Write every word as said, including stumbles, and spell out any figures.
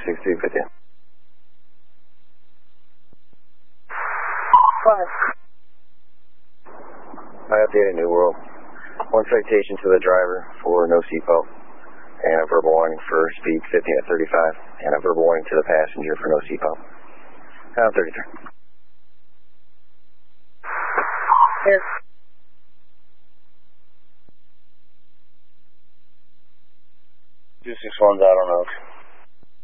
six two, fifty. Five. I updated New World. One citation to the driver for no seatbelt, and a verbal warning for speed fifteen at thirty-five, and a verbal warning to the passenger for no seatbelt. I'm thirty-three. Here. two six one's out on Oak.